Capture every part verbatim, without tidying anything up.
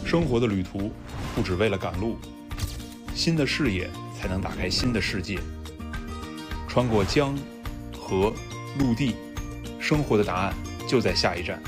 生活的旅途不只为了赶路，新的视野才能打开新的世界。穿过江、河、陆地，生活的答案就在下一站。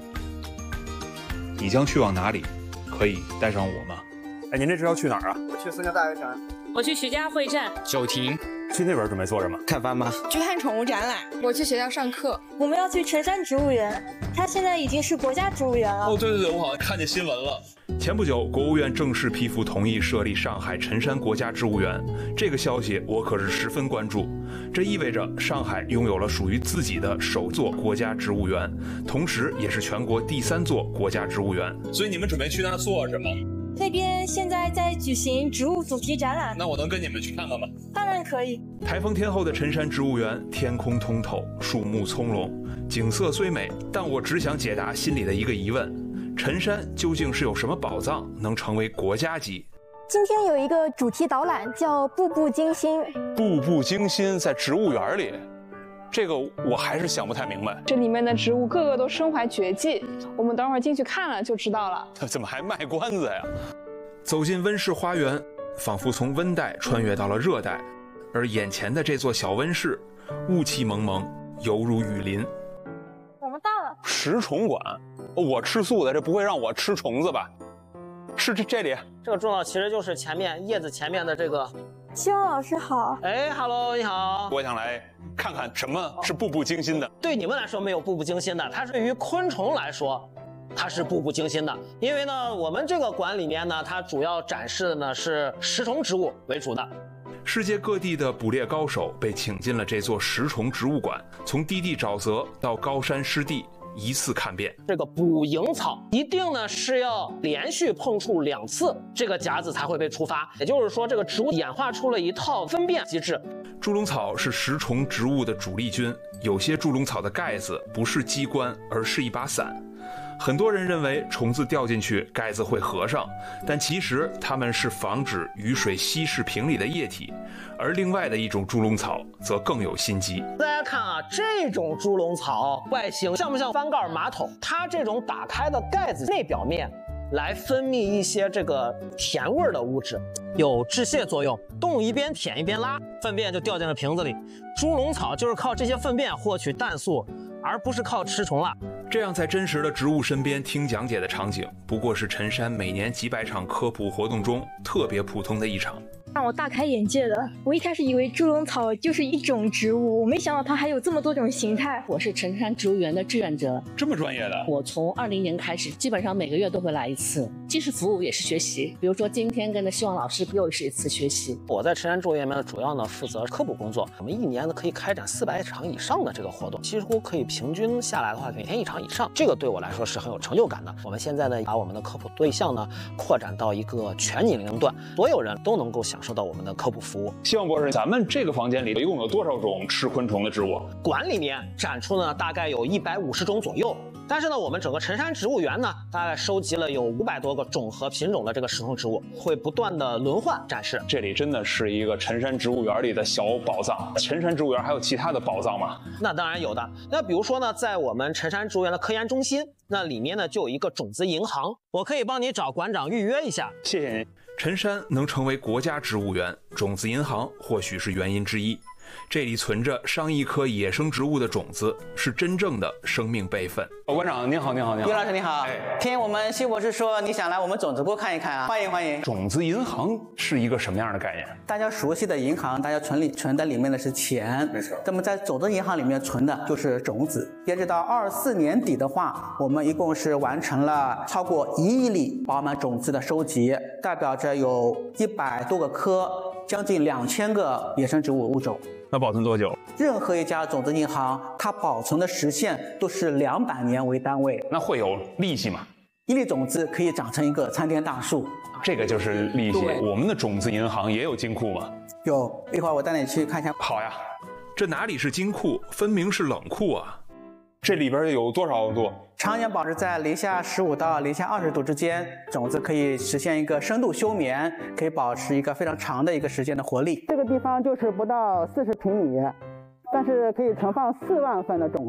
你将去往哪里？可以带上我吗？ 哎，您这是要去哪儿啊？ 我去四川大学城。 我去徐家汇站。 九亭。 去那边准备做什么？ 看斑马。 去看宠物展览。 我去学校上课。 我们要去辰山植物园，它现在已经是国家植物园了。 哦，对对对，我好像看见新闻了。 前不久，国务院正式批复同意设立上海辰山国家植物园，这个消息我可是十分关注。这意味着上海拥有了属于自己的首座国家植物园，同时也是全国第三座国家植物园。 所以你们准备去那儿做什么？ 那边现在在举行植物主题展览。 那我能跟你们去看看吗？ 当然可以。 台风天后的辰山植物园，天空通透，树木葱茏，景色虽美，但我只想解答心里的一个疑问：辰山究竟是有什么宝藏能成为国家级？ 今天有一个主题导览叫步步惊心。 步步惊心在植物园里，这个我还是想不太明白。 这里面的植物个个都身怀绝技，我们等会儿进去看了就知道了。 怎么还卖关子呀？ 走进温室花园，仿佛从温带穿越到了热带，而眼前的这座小温室，雾气蒙蒙，犹如雨林。 我们到了。 食虫馆，我吃素的，这不会让我吃虫子吧？是这这里， 这个重要其实就是前面叶子前面的这个。 希望老师好。 哎 ，Hello， 你好。 我想来看看什么是步步惊心的。 对你们来说没有步步惊心的，它是对于昆虫来说，它是步步惊心的。因为呢，我们这个馆里面呢，它主要展示的呢是食虫植物为主的。 世界各地的捕猎高手被请进了这座食虫植物馆，从低地沼泽到高山湿地，一次看遍。 这个捕蝇草一定呢是要连续碰触两次，这个夹子才会被触发。也就是说，这个植物演化出了一套分辨机制。 猪笼草是食虫植物的主力军，有些猪笼草的盖子不是机关，而是一把伞。很多人认为虫子掉进去盖子会合上，但其实它们是防止雨水稀释瓶里的液体。而另外的一种猪笼草则更有心机。 大家看啊，这种猪笼草外形像不像翻盖马桶？它这种打开的盖子内表面来分泌一些这个甜味的物质，有致泻作用。动物一边舔一边拉，粪便就掉进了瓶子里。猪笼草就是靠这些粪便获取氮素，而不是靠吃虫了。 这样在真实的植物身边听讲解的场景，不过是辰山每年几百场科普活动中特别普通的一场。 让我大开眼界的，我一开始以为猪笼草就是一种植物，我没想到它还有这么多种形态。 我是辰山植物园的志愿者， 这么专业的。 我从二零年开始，基本上每个月都会来一次，既是服务也是学习。比如说今天跟着希望老师又是一次学习。 我在辰山植物园里面主要呢负责科普工作，我们一年呢可以开展四百场以上的这个活动，几乎可以平均下来的话，每天一场以上，这个对我来说是很有成就感的。我们现在呢把我们的科普对象呢扩展到一个全年龄段，所有人都能够享受到我们的科普服务。 希望博士，咱们这个房间里一共有多少种吃昆虫的植物？ 馆里面展出呢大概有一百五十种左右，但是呢我们整个辰山植物园呢大概收集了有五百多个种和品种的这个食虫植物，会不断的轮换展示。 这里真的是一个辰山植物园里的小宝藏。辰山植物园还有其他的宝藏吗？ 那当然有的。那比如说呢，在我们辰山植物园的科研中心，那里面呢就有一个种子银行，我可以帮你找馆长预约一下。 谢谢您。 辰山能成为国家植物园，种子银行或许是原因之一。这里存着上亿颗野生植物的种子，是真正的生命备份。 哦，馆长您好，您好，您好。 于老师你好。哎，听我们辛博士说你想来我们种子库看一看啊，欢迎欢迎。 种子银行是一个什么样的概念？ 大家熟悉的银行，大家存里存的里面的是钱，没错。那么在种子银行里面存的就是种子。截止到二四年底的话，我们一共是完成了超过一亿粒饱满种子的收集，代表着有一百多个科，将近两千个野生植物物种。 那保存多久？ 任何一家种子银行，它保存的时限都是两百年为单位。 那会有利息吗？ 一粒种子可以长成一个参天大树， 这个就是利息。我们的种子银行也有金库吗？ 有，一会儿我带你去看一下。 好呀。 这哪里是金库，分明是冷库啊！ 这里边有多少度？ 常年保持在零下十五到零下二十度之间，种子可以实现一个深度休眠，可以保持一个非常长的一个时间的活力。这个地方就是不到四十平米，但是可以存放四万份的种子。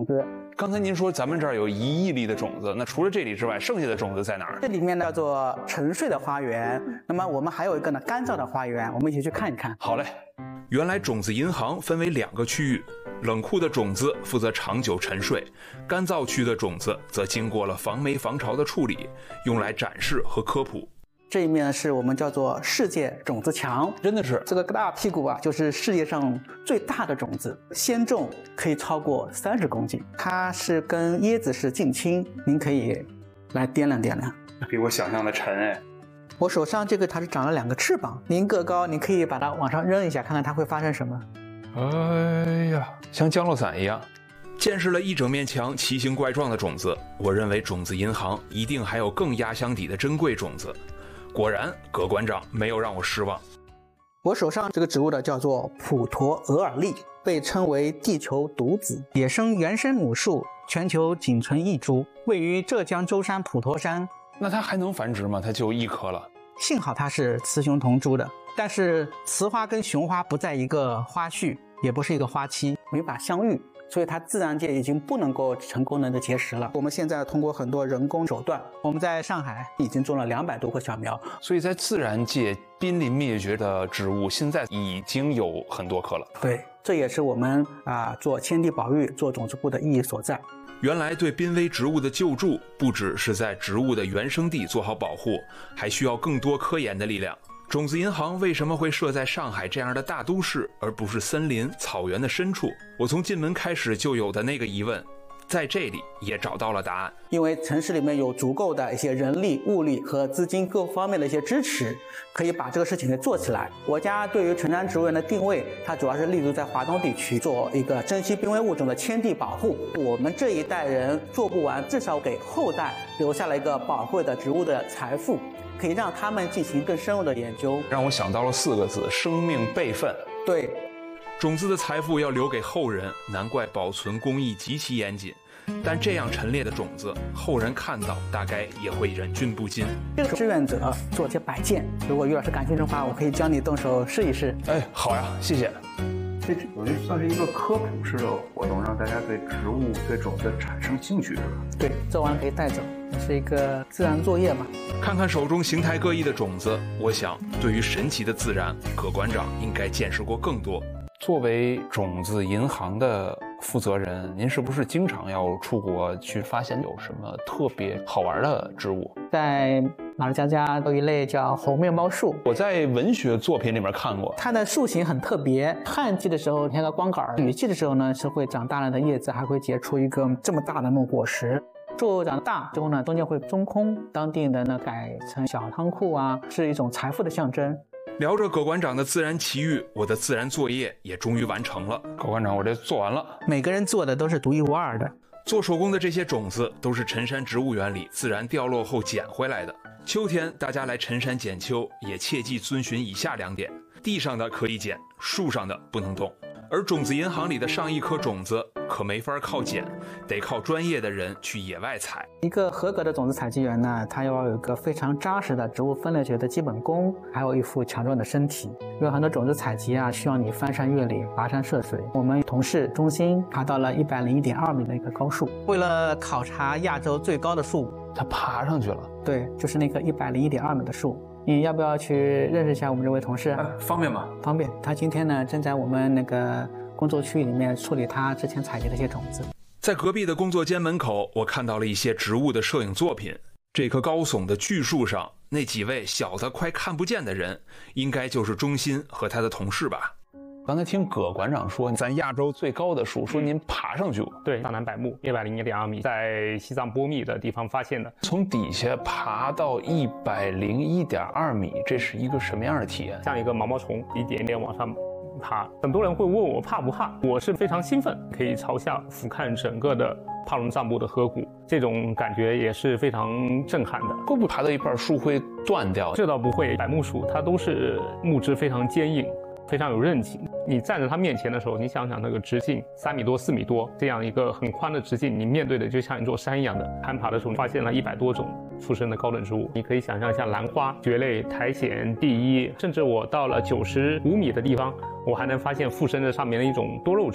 刚才您说咱们这儿有一亿粒的种子，那除了这里之外，剩下的种子在哪儿？ 这里面呢叫做沉睡的花园，那么我们还有一个呢干燥的花园，我们一起去看一看。 好嘞。原来种子银行分为两个区域，冷库的种子负责长久沉睡，干燥区的种子则经过了防霉防潮的处理，用来展示和科普。 这一面是我们叫做世界种子墙， 真的是这个大屁股啊，就是世界上最大的种子，先种可以超过三十公斤，它是跟椰子是近亲，您可以来掂量掂量。 比我想象的沉哎。 我手上这个它是长了两个翅膀，您个高，您可以把它往上扔一下，看看它会发生什么。 哎呀，像降落伞一样。见识了一整面墙奇形怪状的种子，我认为种子银行一定还有更压箱底的珍贵种子。果然，葛馆长没有让我失望。 我手上这个植物的叫做普陀额尔利，被称为地球独子，野生原生母树，全球仅存一株，位于浙江舟山普陀山。 那它还能繁殖吗？它就一颗了。 幸好它是雌雄同株的，但是雌花跟雄花不在一个花序，也不是一个花期，没法相遇，所以它自然界已经不能够成功的结实了。我们现在通过很多人工手段，我们在上海已经种了两百多棵小苗， 所以在自然界濒临灭绝的植物，现在已经有很多棵了。 对，这也是我们啊做迁地保育、做种子部的意义所在。 原来对濒危植物的救助，不只是在植物的原生地做好保护，还需要更多科研的力量。种子银行为什么会设在上海这样的大都市，而不是森林、草原的深处？我从进门开始就有的那个疑问，在这里也找到了答案。 因为城市里面有足够的一些人力、物力和资金各方面的一些支持，可以把这个事情给做起来。我家对于成山植物园的定位，它主要是立足在华东地区，做一个珍稀濒危物种的迁地保护。我们这一代人做不完，至少给后代留下了一个宝贵的植物的财富，可以让他们进行更深入的研究。 让我想到了四个字：生命备份。 对， 种子的财富要留给后人，难怪保存工艺极其严谨。但这样陈列的种子，后人看到大概也会忍俊不禁。 这个志愿者做些摆件，如果于老师感兴趣的话，我可以教你动手试一试。 哎，好呀，谢谢。 这我觉得算是一个科普式的活动，让大家对植物、对种子产生兴趣，是吧？ 对，做完可以带走，是一个自然作业嘛。 看看手中形态各异的种子，我想对于神奇的自然，葛馆长应该见识过更多。作为种子银行的负责人，您是不是经常要出国去发现有什么特别好玩的植物？ 在马六甲家有一类叫红面包树， 我在文学作品里面看过， 它的树形很特别。旱季的时候像个光杆，雨季的时候呢是会长大量的叶子，还会结出一个这么大的那种果实。树长大之后呢，中间会中空，当地人呢改成小仓库啊，是一种财富的象征。 聊着葛馆长的自然奇遇，我的自然作业也终于完成了。葛馆长，我这做完了。 每个人做的都是独一无二的。 做手工的这些种子都是陈山植物园里自然掉落后捡回来的。秋天大家来陈山捡秋，也切记遵循以下两点：地上的可以捡，树上的不能动。而种子银行里的上亿颗种子可没法靠捡，得靠专业的人去野外采。 一个合格的种子采集员呢，他要有一个非常扎实的植物分类学的基本功，还有一副强壮的身体。因为很多种子采集啊，需要你翻山越岭、跋山涉水。我们同事中心爬到了一百零一点二米的一个高树，为了考察亚洲最高的树， 他爬上去了。 对，就是那棵一百零一点二米的树。你要不要去认识一下我们这位同事？ 啊、方便吗？ 方便。他今天呢正在我们那个工作区域里面处理他之前采集的一些种子。 在隔壁的工作间门口，我看到了一些植物的摄影作品。这棵高耸的巨树上，那几位小的快看不见的人，应该就是钟鑫和他的同事吧。刚才听葛馆长说，咱亚洲最高的树，说您爬上去过。 对，大南柏木一百零一点二米，在西藏波密的地方发现的。 从底下爬到一百零一点二米，这是一个什么样的体验？ 像一个毛毛虫，一点点往上爬。很多人会问我怕不怕，我是非常兴奋，可以朝下俯瞰整个的帕隆藏布的河谷，这种感觉也是非常震撼的。 会不会爬到一半树会断掉？ 这倒不会，柏木树它都是木质非常坚硬，非常有韧劲。你站在它面前的时候，你想想那个直径三米多、四米多，这样一个很宽的直径，你面对的就像一座山一样的。攀爬的时候发现了一百多种附生的高等植物，你可以想象像兰花、蕨类、苔藓、地衣，甚至我到了九十五米的地方，我还能发现附生在上面的一种多肉植物。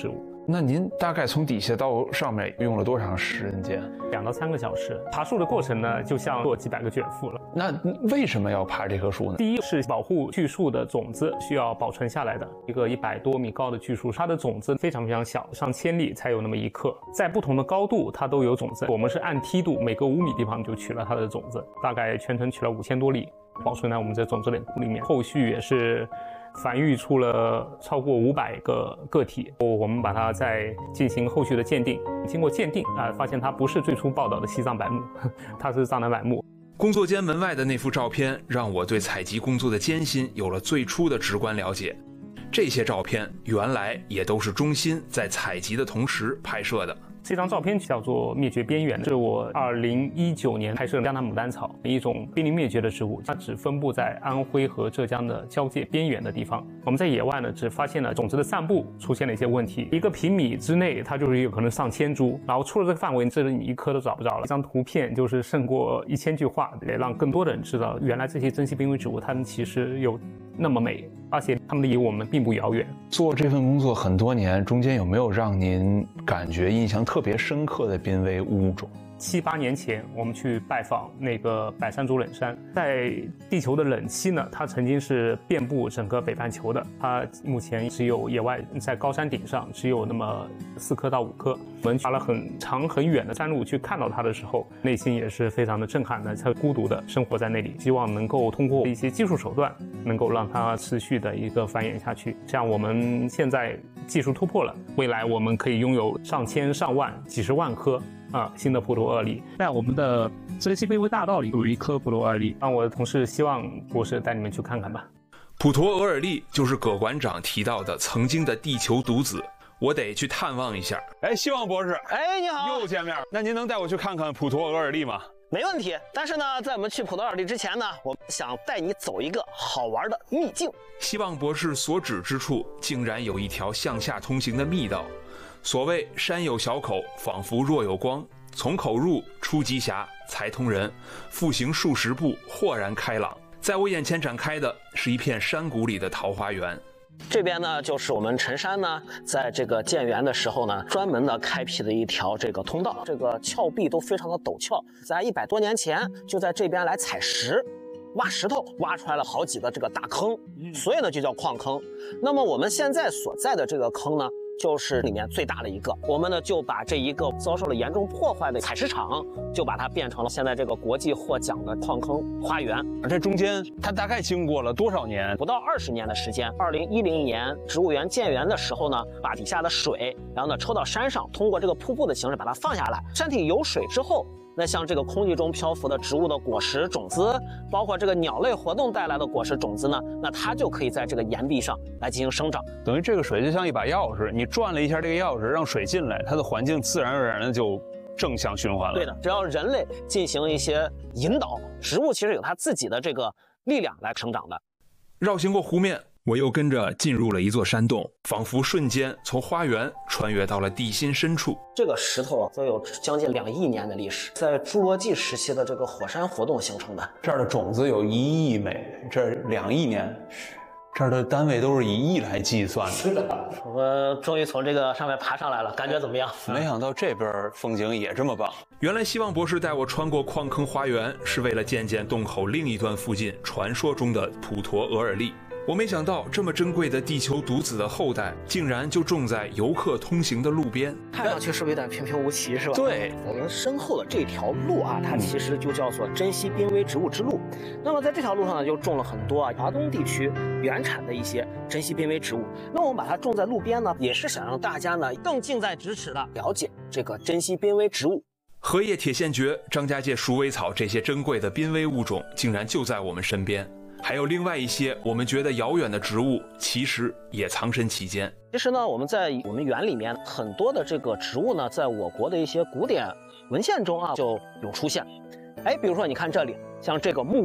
那您大概从底下到上面用了多长时间？ 两到三个小时。爬树的过程呢，就像做几百个卷腹了。 那为什么要爬这棵树呢？ 第一是保护巨树的种子需要保存下来的，一个一百多米高的巨树，它的种子非常非常小，上千粒才有那么一克，在不同的高度它都有种子。我们是按梯度，每隔五米地方就取了它的种子，大概全程取了五千多粒，保存在我们这种子冷库里面。后续也是繁育出了超过五百个个体，我们把它再进行后续的鉴定。经过鉴定啊、呃，发现它不是最初报道的西藏柏木，它是藏南柏木。 工作间门外的那幅照片，让我对采集工作的艰辛有了最初的直观了解。这些照片原来也都是中心在采集的同时拍摄的。 这张照片叫做《灭绝边缘》，是我二零一九年拍摄的江南牡丹草，一种濒临灭绝的植物，它只分布在安徽和浙江的交界边缘的地方。我们在野外呢，只发现了种子的散布出现了一些问题，一个平米之内它就是有可能上千株，然后出了这个范围，这里你一颗都找不着了。一张图片就是胜过一千句话，也让更多的人知道，原来这些珍稀濒危植物它们其实有那么美，而且它们离我们并不遥远。 做这份工作很多年，中间有没有让您感觉印象特别深刻的濒危物种？ 七八年前，我们去拜访那个百山族冷杉，在地球的冷期呢，它曾经是遍布整个北半球的。它目前只有野外在高山顶上只有那么四颗到五颗。我们爬了很长很远的山路去看到它的时候，内心也是非常的震撼的。它孤独的生活在那里，希望能够通过一些技术手段，能够让它持续的一个繁衍下去。像我们现在技术突破了，未来我们可以拥有上千上万几十万颗啊，新的普陀尔利。在我们的珍稀濒危大道里有一颗普陀尔利，让我的同事希望博士带你们去看看吧。 普陀尔利就是葛馆长提到的曾经的地球独子，我得去探望一下。 哎，希望博士， 哎，你好， 又见面。那您能带我去看看普陀尔利吗？ 没问题。但是呢，在我们去普陀尔利之前呢，我想带你走一个好玩的秘境。 希望博士所指之处，竟然有一条向下通行的密道。所谓山有小口，仿佛若有光，从口入，出极狭，才通人。复行数十步，豁然开朗。在我眼前展开的是一片山谷里的桃花源。 这边呢，就是我们陈山呢，在这个建园的时候呢，专门的开辟的一条这个通道，这个峭壁都非常的陡峭，在一百多年前就在这边来采石。挖石头挖出来了好几个这个大坑，所以呢就叫矿坑。那么我们现在所在的这个坑呢，就是里面最大的一个。我们呢就把这一个遭受了严重破坏的采石场，就把它变成了现在这个国际获奖的矿坑花园。 而这中间它大概经过了多少年？ 不到二十年的时间。二零一零年植物园建园的时候呢，把底下的水，然后呢抽到山上，通过这个瀑布的形式把它放下来。山体有水之后，那像这个空气中漂浮的植物的果实种子，包括这个鸟类活动带来的果实种子呢，那它就可以在这个岩壁上来进行生长。 等于这个水就像一把钥匙，你转了一下这个钥匙，让水进来，它的环境自然而然的就正向循环了。 对的，只要人类进行一些引导，植物其实有它自己的这个力量来生长的。 绕行过湖面，我又跟着进入了一座山洞，仿佛瞬间从花园穿越到了地心深处。 这个石头都有将近两亿年的历史，在侏罗纪时期的这个火山活动形成的。 这儿的种子有一亿枚，这儿两亿年，这儿的单位都是以亿来计算的。 是的，我们终于从这个上面爬上来了，感觉怎么样？ 没想到这边风景也这么棒。 原来希望博士带我穿过矿坑花园，是为了见见洞口另一端附近传说中的普陀额尔利。我没想到这么珍贵的地球独子的后代，竟然就种在游客通行的路边。 看上去是不是有点平平无奇，是吧？ 对， 我们身后的这条路啊，它其实就叫做珍稀濒危植物之路。那么在这条路上呢，就种了很多啊华东地区原产的一些珍稀濒危植物。那我们把它种在路边呢，也是想让大家呢更近在咫尺的了解这个珍稀濒危植物。 荷叶铁线蕨、张家界鼠尾草这些珍贵的濒危物种，竟然就在我们身边。还有另外一些我们觉得遥远的植物，其实也藏身其间。 其实呢，我们在我们园里面很多的这个植物呢，在我国的一些古典文献中啊就有出现。哎，比如说你看这里，像这个木瓜，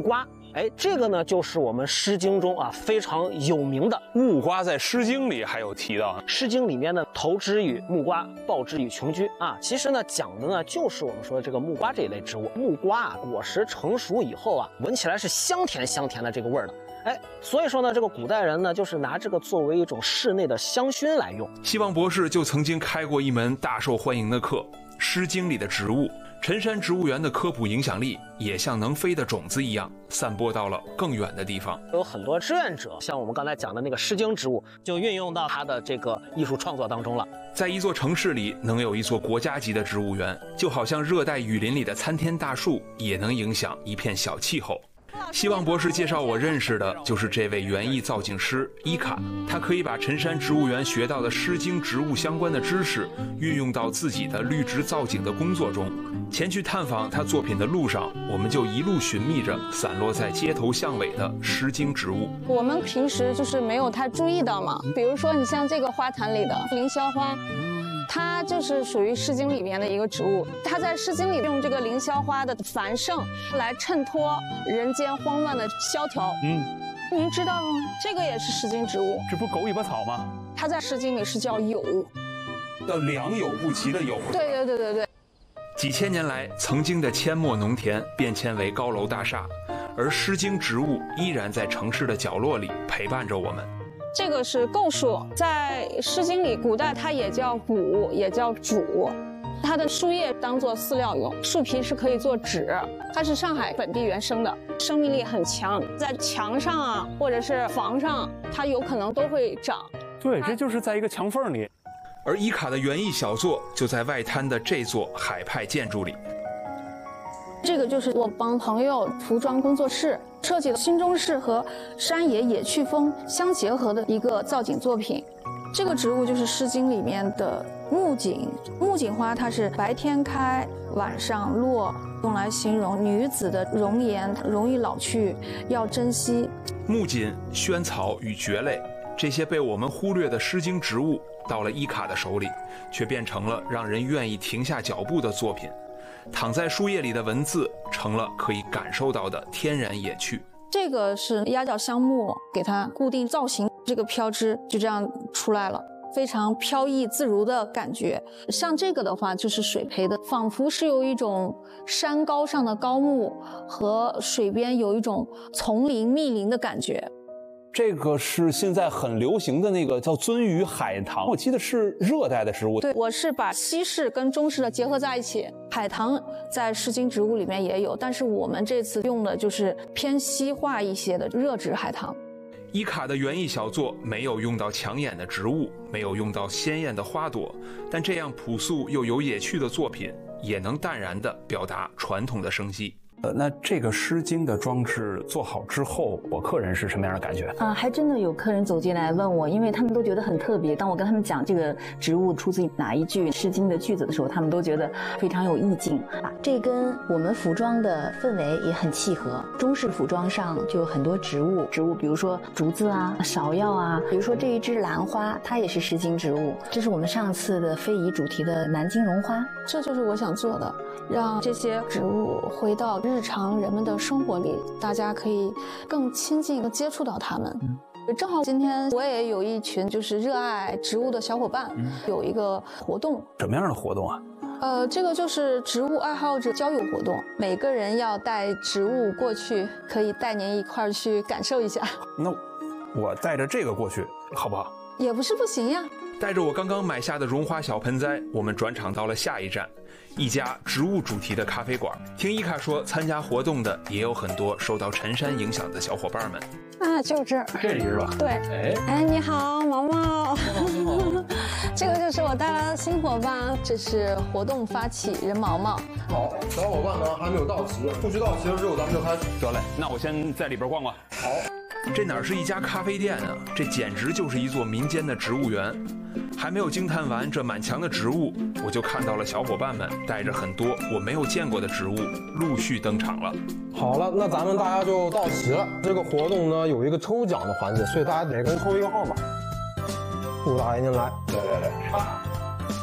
哎，这个呢就是我们《诗经》中啊非常有名的木瓜，在《诗经》里还有提到，《 诗经》里面呢投之以木瓜，报之以琼居啊。其实呢讲的呢就是我们说的这个木瓜这一类植物。木瓜啊果实成熟以后啊，闻起来是香甜香甜的这个味儿的。哎，所以说呢，这个古代人呢，就是拿这个作为一种室内的香薰来用。 希望博士就曾经开过一门大受欢迎的课，《诗经》里的植物。陈山植物园的科普影响力也像能飞的种子一样，散播到了更远的地方。 有很多志愿者，像我们刚才讲的那个《诗经》植物，就运用到他的这个艺术创作当中了。 在一座城市里能有一座国家级的植物园，就好像热带雨林里的参天大树，也能影响一片小气候。希望博士介绍我认识的就是这位园艺造景师伊卡，他可以把陈山植物园学到的《诗经》植物相关的知识运用到自己的绿植造景的工作中。前去探访他作品的路上，我们就一路寻觅着散落在街头巷尾的《诗经》植物。 我们平时就是没有太注意到嘛，比如说你像这个花坛里的凌霄花，它就是属于《诗经》里面的一个植物。它在《诗经》里用这个凌霄花的繁盛来衬托人间荒乱的萧条。 嗯， 您知道吗？这个也是《诗经》植物。 这不狗尾巴草吗？ 它在《诗经》里是叫酉， 叫良莠不齐的酉。 对对对对对。 几千年来，曾经的阡陌农田变迁为高楼大厦，而《诗经》植物依然在城市的角落里陪伴着我们。 这个是构树，在《诗经》里，古代它也叫谷，也叫渚。它的树叶当做饲料用，树皮是可以做纸。它是上海本地原生的，生命力很强，在墙上啊，或者是房上，它有可能都会长。 对，这就是在一个墙缝里。 而伊卡的园艺小作就在外滩的这座海派建筑里。 这个就是我帮朋友服装工作室设计的新中式和山野野趣风相结合的一个造景作品。这个植物就是《诗经》里面的木槿。木槿花它是白天开，晚上落，用来形容女子的容颜容易老去，要珍惜。 木槿、萱草与蕨类，这些被我们忽略的《诗经》植物，到了伊卡的手里，却变成了让人愿意停下脚步的作品。躺在书页里的文字，成了可以感受到的天然野趣。 这个是压角香木，给它固定造型，这个飘枝就这样出来了，非常飘逸自如的感觉。像这个的话，就是水培的，仿佛是有一种山高上的高木和水边有一种丛林密林的感觉。 这个是现在很流行的那个叫鳟鱼海棠，我记得是热带的植物。 对，我是把西式跟中式的结合在一起。海棠在《诗经》植物里面也有，但是我们这次用的就是偏西化一些的热植海棠。 伊卡的园艺小作没有用到抢眼的植物，没有用到鲜艳的花朵，但这样朴素又有野趣的作品，也能淡然地表达传统的生机。 呃，那这个《诗经》的装置做好之后，我客人是什么样的感觉？ 啊，还真的有客人走进来问我，因为他们都觉得很特别。当我跟他们讲这个植物出自于哪一句《诗经》的句子的时候，他们都觉得非常有意境啊。这跟我们服装的氛围也很契合。中式服装上就有很多植物，植物比如说竹子啊、芍药啊，比如说这一支兰花，它也是《诗经》植物。这是我们上次的非遗主题的南京绒花， 这就是我想做的，让这些植物回到日常人们的生活里，大家可以更亲近地接触到它们。嗯，正好今天我也有一群就是热爱植物的小伙伴，嗯，有一个活动。 什么样的活动啊？ 呃，这个就是植物爱好者交友活动，每个人要带植物过去，可以带您一块儿去感受一下。 那我带着这个过去好不好？ 也不是不行呀。 带着我刚刚买下的绒花小盆栽，我们转场到了下一站，一家植物主题的咖啡馆。听伊卡说，参加活动的也有很多受到陈山影响的小伙伴们。 啊，就这儿， 这里是吧？ 对。 哎， 哎，你好，毛毛。这个就是我带来的新伙伴，这是活动发起人毛毛。 好，小伙伴呢还没有到齐，不许到齐了之后咱们就开始。 得嘞，那我先在里边逛逛。 好。 这哪是一家咖啡店啊，这简直就是一座民间的植物园。还没有惊叹完这满墙的植物，我就看到了小伙伴们带着很多我没有见过的植物陆续登场了。 好了，那咱们大家就到齐了。这个活动呢有一个抽奖的环节，所以大家每个人抽一个号码。祝大家您来，来来来。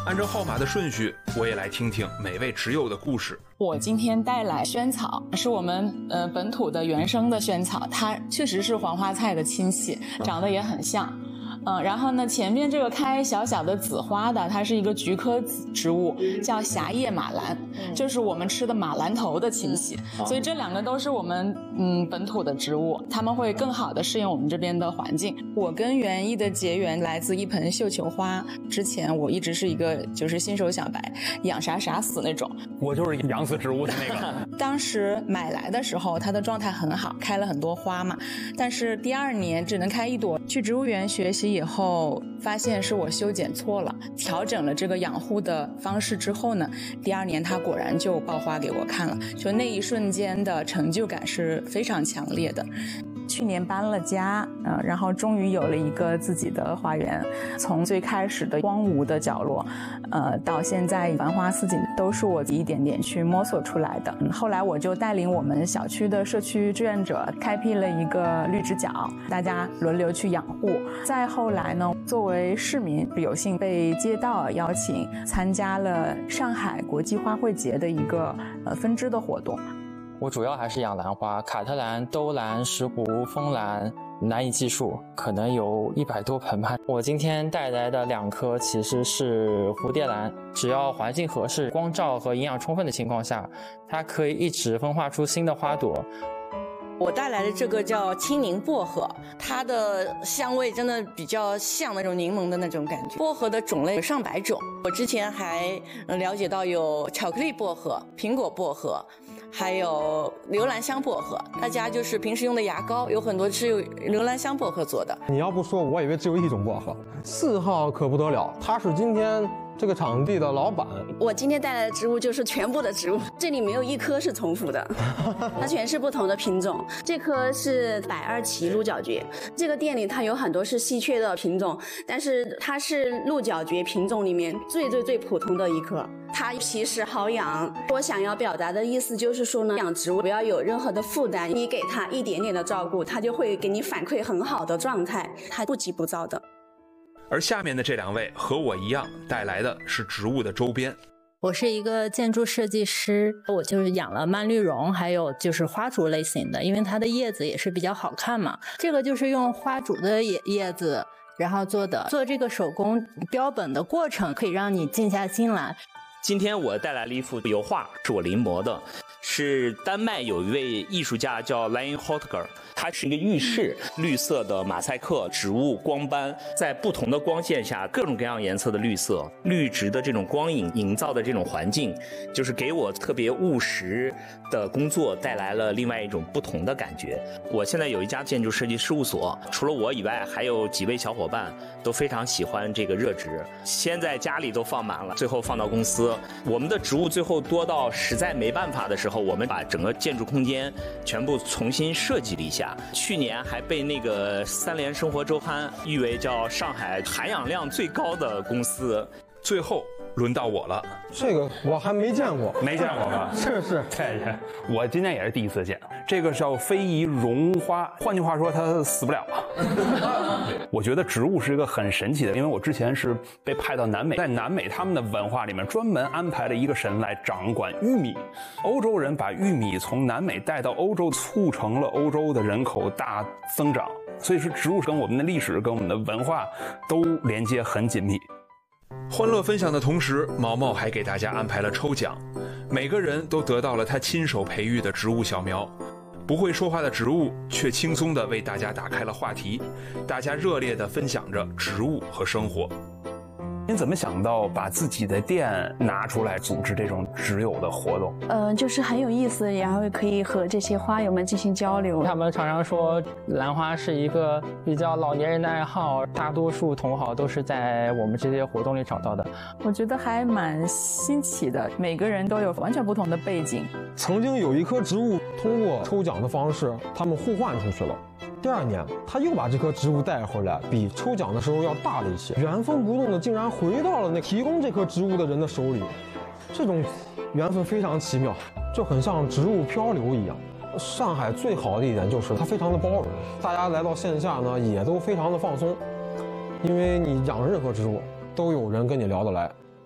按照号码的顺序，我也来听听每位植友的故事。 我今天带来萱草，是我们呃本土的原生的萱草，它确实是黄花菜的亲戚，长得也很像。嗯，然后呢，前面这个开小小的紫花的，它是一个菊科植物，叫狭叶马兰，就是我们吃的马兰头的亲戚。所以这两个都是我们嗯本土的植物，它们会更好的适应我们这边的环境。我跟园艺的结缘来自一盆绣球花，之前我一直是一个就是新手小白，养啥啥死那种。 我就是养死植物的那个。 当时买来的时候，它的状态很好，开了很多花嘛，但是第二年只能开一朵。去植物园学习以后，发现是我修剪错了，调整了这个养护的方式之后呢，第二年它果然就爆花给我看了，就那一瞬间的成就感是非常强烈的。去年搬了家，呃，然后终于有了一个自己的花园。从最开始的荒芜的角落，呃，到现在繁花似锦，都是我一点点去摸索出来的。嗯、后来我就带领我们小区的社区志愿者开辟了一个绿植角，大家轮流去养护。再后来呢，作为市民，有幸被街道邀请参加了上海国际花卉节的一个呃分支的活动。 我主要还是养兰花，卡特兰、兜兰、石斛、枫兰，难以计数，可能有一百多盆吧。我今天带来的两颗其实是蝴蝶兰，只要环境合适、光照和营养充分的情况下，它可以一直分化出新的花朵。 我带来的这个叫青柠薄荷，它的香味真的比较像那种柠檬的那种感觉。薄荷的种类有上百种，我之前还了解到有巧克力薄荷、苹果薄荷，还有留兰香薄荷。大家就是平时用的牙膏，有很多是用留兰香薄荷做的。 你要不说，我以为只有一种薄荷。四号可不得了，他是今天这个场地的老板。 我今天带来的植物就是全部的植物，这里没有一棵是重复的，它全是不同的品种。这棵是百二奇鹿角蕨，这个店里它有很多是稀缺的品种，但是它是鹿角蕨品种里面最最最普通的一棵。它皮实好养。我想要表达的意思就是说呢，养植物不要有任何的负担，你给它一点点的照顾，它就会给你反馈很好的状态，它不急不躁的。 而下面的这两位和我一样带来的是植物的周边。 我是一个建筑设计师，我就是养了蔓绿绒，还有就是花竹类型的，因为它的叶子也是比较好看嘛。这个就是用花竹的叶叶子然后做的，做这个手工标本的过程可以让你静下心来。 今天我带来了一幅油画，是我临摹的，是丹麦有一位艺术家叫 Len Hotger， 它是一个浴室，绿色的马赛克植物光斑，在不同的光线下各种各样颜色的绿色，绿植的这种光影营造的这种环境，就是给我特别务实的工作带来了另外一种不同的感觉。我现在有一家建筑设计事务所，除了我以外还有几位小伙伴都非常喜欢这个热植，先在家里都放满了，最后放到公司。我们的植物最后多到实在没办法的时候，我们把整个建筑空间全部重新设计了一下。去年还被那个三联生活周刊誉为叫上海含氧量最高的公司。 最后轮到我了， 这个我还没见过， 没见过吧？ 是是， 对，我今天也是第一次见。这个叫非遗绒花，换句话说，它死不了。我觉得植物是一个很神奇的，因为我之前是被派到南美，在南美他们的文化里面专门安排了一个神来掌管玉米。欧洲人把玉米从南美带到欧洲，促成了欧洲的人口大增长。所以说，植物跟我们的历史、跟我们的文化都连接很紧密。 欢乐分享的同时，毛毛还给大家安排了抽奖，每个人都得到了他亲手培育的植物小苗。不会说话的植物却轻松地为大家打开了话题，大家热烈地分享着植物和生活。 您怎么想到把自己的店拿出来组织这种植友的活动？ 呃，就是很有意思，然后可以和这些花友们进行交流。 他们常常说兰花是一个比较老年人的爱好，大多数同好都是在我们这些活动里找到的。 我觉得还蛮新奇的，每个人都有完全不同的背景。 曾经有一棵植物通过抽奖的方式，他们互换出去了。第二年，他又把这棵植物带回来，比抽奖的时候要大了一些，原封不动的竟然回到了那提供这棵植物的人的手里。这种缘分非常奇妙，就很像植物漂流一样。上海最好的一点就是它非常的包容，大家来到线下呢也都非常的放松，因为你养任何植物都有人跟你聊得来。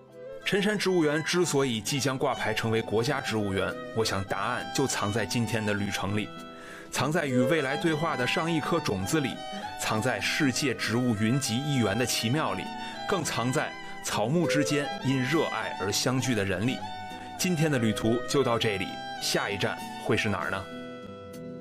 辰山植物园之所以即将挂牌成为国家植物园，我想答案就藏在今天的旅程里，藏在与未来对话的上亿颗种子里，藏在世界植物云集一园的奇妙里，更藏在草木之间因热爱而相聚的人里。今天的旅途就到这里，下一站会是哪儿呢？